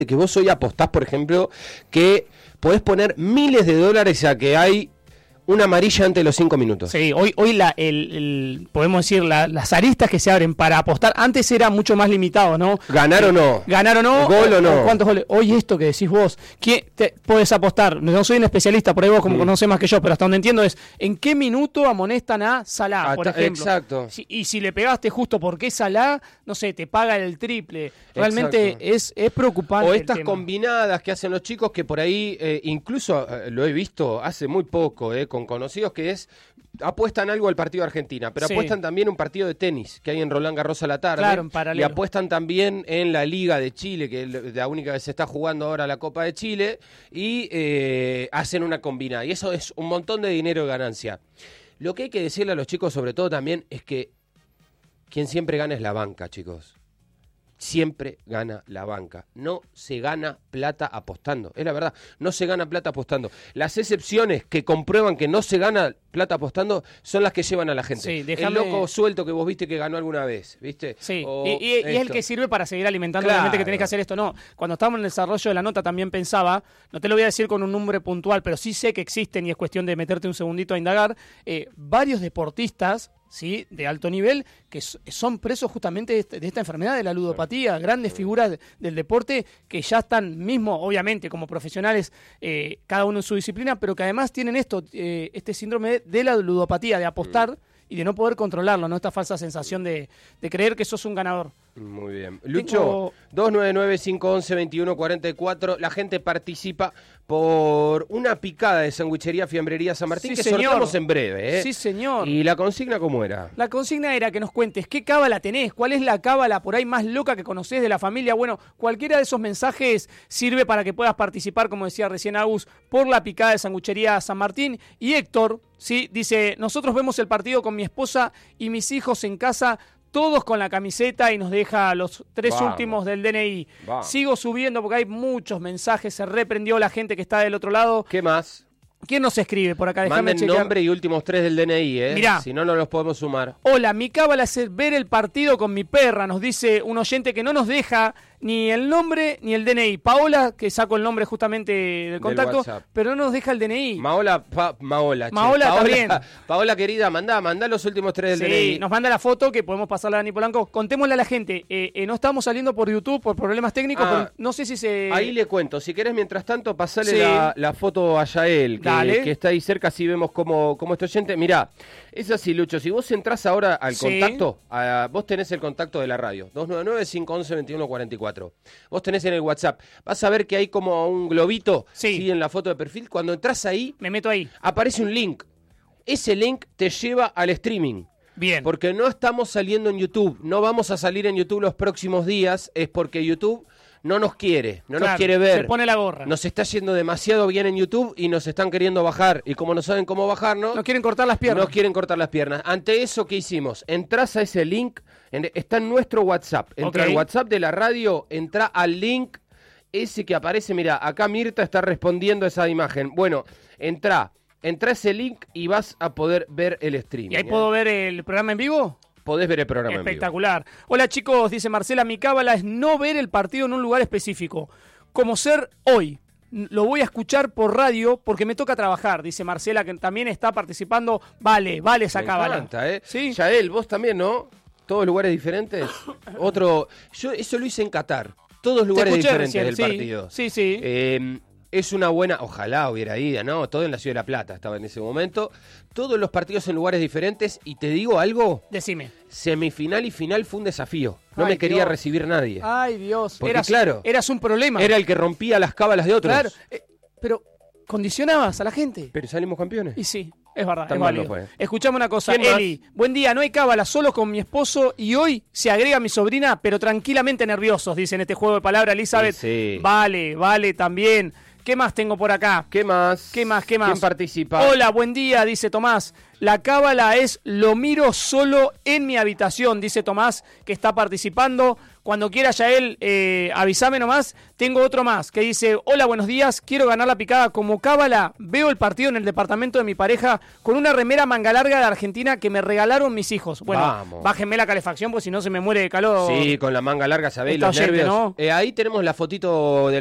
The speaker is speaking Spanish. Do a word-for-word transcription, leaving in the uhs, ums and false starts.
que vos hoy apostás, por ejemplo, que podés poner miles de dólares a que hay una amarilla antes de los cinco minutos. Sí, hoy, hoy la, el, el, podemos decir, la, las aristas que se abren para apostar, antes era mucho más limitado, ¿no? Ganar o no. Ganar o no. Gol o no. ¿Cuántos goles? Hoy esto que decís vos, ¿qué te puedes apostar? No soy un especialista, por ahí vos como mm. conocés más que yo, pero hasta donde entiendo es, ¿en qué minuto amonestan a Salah, por ejemplo? Exacto. Si, y si le pegaste justo porque Salah, no sé, te paga el triple. Realmente es, es preocupante. O estas combinadas que hacen los chicos que por ahí, eh, incluso eh, lo he visto hace muy poco, eh, con conocidos, que es, apuestan algo al partido de Argentina, pero sí. apuestan también un partido de tenis que hay en Roland Garros a la tarde. Claro, en paralelo. Y apuestan también en la Liga de Chile, que es la única que se está jugando ahora la Copa de Chile, y eh, hacen una combinada. Y eso es un montón de dinero de ganancia. Lo que hay que decirle a los chicos sobre todo también es que quien siempre gana es la banca, chicos. Siempre gana la banca. No se gana plata apostando. Es la verdad. No se gana plata apostando. Las excepciones que comprueban que no se gana plata apostando son las que llevan a la gente. Sí, déjame... El loco suelto que vos viste que ganó alguna vez, ¿viste? Sí, o y, y, y es el que sirve para seguir alimentando claro. Realmente que tenés que hacer esto. No, cuando estábamos en el desarrollo de la nota también pensaba, no te lo voy a decir con un número puntual, pero sí sé que existen y es cuestión de meterte un segundito a indagar, eh, varios deportistas, ¿sí?, de alto nivel, que son presos justamente de, este, de esta enfermedad de la ludopatía, grandes figuras del deporte que ya están mismo, obviamente, como profesionales, eh, cada uno en su disciplina, pero que además tienen esto, eh, este síndrome de, de la ludopatía, de apostar y de no poder controlarlo, ¿no? Esta falsa sensación de, de creer que sos un ganador. Muy bien. Lucho, Tengo... dos nueve nueve, cinco once, veintiuno cuarenta y cuatro. La gente participa por una picada de Sandwichería Fiambrería San Martín, sí, que señor. sorteamos en breve, ¿eh? Sí, señor. ¿Y la consigna cómo era? La consigna era que nos cuentes qué cábala tenés, cuál es la cábala por ahí más loca que conocés de la familia. Bueno, cualquiera de esos mensajes sirve para que puedas participar, como decía recién Agus, por la picada de Sandwichería San Martín. Y Héctor, sí, dice, nosotros vemos el partido con mi esposa y mis hijos en casa, todos con la camiseta, y nos deja los tres Vamos. últimos del D N I. Vamos. Sigo subiendo porque hay muchos mensajes, se reprendió la gente que está del otro lado. ¿Qué más? ¿Quién nos escribe por acá? Déjame Manden chequear. Nombre y últimos tres del D N I, ¿eh? Mirá. Si no, no los podemos sumar. Hola, mi cábala es ver el partido con mi perra, nos dice un oyente que no nos deja ni el nombre ni el D N I. Paola, que saco el nombre justamente del contacto, del pero no nos deja el D N I. Maola, pa, Maola. Maola Paola, también. Paola, querida, mandá, mandá los últimos tres del sí, D N I. Nos manda la foto que podemos pasarla a Dani Polanco. Contémosle a la gente, eh, eh, no estamos saliendo por YouTube por problemas técnicos, ah, pero no sé si se... Ahí le cuento, si querés, mientras tanto, pasale sí. la, la foto a Yael, que, que está ahí cerca, así vemos cómo, cómo este oyente. Mirá, es así, Lucho, si vos entrás ahora al sí. contacto, a, vos tenés el contacto de la radio, dos nueve nueve, cinco once, veintiuno cuarenta y cuatro. Vos tenés en el WhatsApp, vas a ver que hay como un globito sí. ¿sí? en la foto de perfil. Cuando entras ahí, me meto ahí, aparece un link. Ese link te lleva al streaming. Bien. Porque no estamos saliendo en YouTube, no vamos a salir en YouTube los próximos días, es porque YouTube no nos quiere, no claro, nos quiere ver. Se pone la gorra. Nos está yendo demasiado bien en YouTube y nos están queriendo bajar. Y como no saben cómo bajarnos, nos quieren cortar las piernas. Nos quieren cortar las piernas. Ante eso, ¿qué hicimos? Entrás a ese link, en, está en nuestro WhatsApp. Entra okay. al WhatsApp de la radio, entra al link ese que aparece. Mira, acá Mirta está respondiendo a esa imagen. Bueno, entra, entra a ese link y vas a poder ver el streaming. ¿Y ahí ¿eh? puedo ver el programa en vivo? Podés ver el programa Espectacular. En vivo. Hola chicos, dice Marcela, mi cábala es no ver el partido en un lugar específico, como ser hoy. Lo voy a escuchar por radio porque me toca trabajar, dice Marcela, que también está participando. Vale, vale esa me cábala. Encanta, ¿eh? ¿Sí? Yael, vos también, ¿no? Todos lugares diferentes. Otro, yo eso lo hice en Qatar. Todos lugares diferentes recién, del sí, partido. Sí, sí. Eh, es una buena, ojalá hubiera ido, ¿no? Todo en la Ciudad de La Plata estaba en ese momento. Todos los partidos en lugares diferentes. Y te digo algo. Decime. Semifinal y final fue un desafío. No Ay, me quería Dios. recibir nadie. Ay, Dios. Porque eras, claro. Eras un problema. Era el que rompía las cábalas de otros. Claro. Eh, pero condicionabas a la gente. Pero salimos campeones. Y sí. Es verdad, Tan es válido. fue. Escuchame una cosa, Eli. Buen día, no hay cábala, solo con mi esposo y hoy se agrega mi sobrina, pero tranquilamente nerviosos, dice en este juego de palabras Elizabeth. Sí, sí. Vale, vale, también. ¿Qué más tengo por acá? ¿Qué más? ¿Qué más? ¿Qué más? ¿Quién participa? Hola, buen día, dice Tomás. La cábala es lo miro solo en mi habitación, dice Tomás, que está participando. Cuando quiera, Yael, eh, avísame nomás. Tengo otro más que dice, hola, buenos días, quiero ganar la picada como cábala. Veo el partido en el departamento de mi pareja con una remera manga larga de Argentina que me regalaron mis hijos. Bueno, Vamos. Bájenme la calefacción, porque si no se me muere de calor. Sí, con la manga larga, ¿sabéis? Está Los oyente, nervios. ¿no? Eh, ahí tenemos la fotito de